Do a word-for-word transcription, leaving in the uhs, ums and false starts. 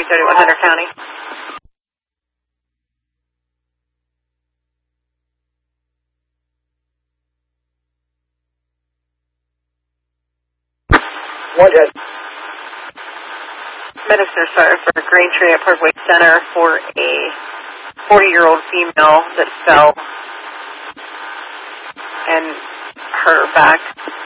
thirty-one Hunter County. What is Medicine Star for Greentree at Parkway Center for a forty-year-old female that fell and her back